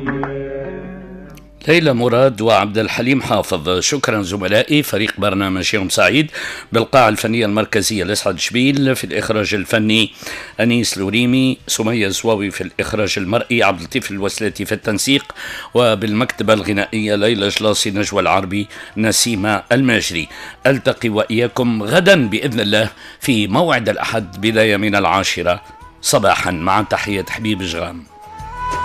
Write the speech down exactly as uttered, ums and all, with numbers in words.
ليلى مراد وعبد الحليم حافظ. شكرا زملائي. فريق برنامج يوم سعيد بالقاعة الفنية المركزية لسعد شبيل، في الإخراج الفني أنيس لوريمي، سمية زواوي في الإخراج المرئي، عبد اللطيف الوسلاتي في التنسيق، وبالمكتبة الغنائية ليلى جلاصي، نجوى العربي، نسيمة الماجري. ألتقي وإياكم غدا بإذن الله في موعد الأحد بداية من العاشرة صباحا، مع تحية حبيب جغام.